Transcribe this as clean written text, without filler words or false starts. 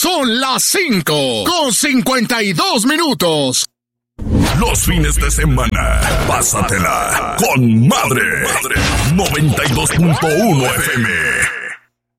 Son las 5:52. Los fines de semana, pásatela con madre. 92.1 FM.